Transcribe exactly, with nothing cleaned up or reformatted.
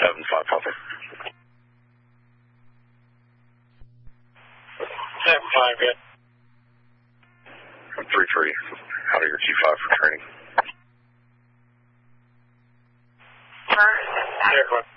seven five, copy. seven five, good. three three, out of your Q five for training. First,